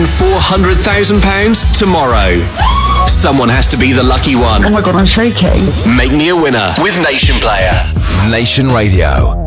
win £400,000 tomorrow. Someone has to be the lucky one. Oh my God, I'm shaking. Make me a winner with Nation Player. Nation Radio.